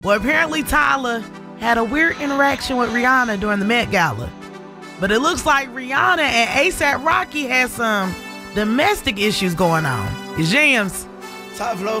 Well, apparently Tyler had a weird interaction with Rihanna during the Met Gala. But it looks like Rihanna and A$AP Rocky had some domestic issues going on. It's Jams. Top Flow.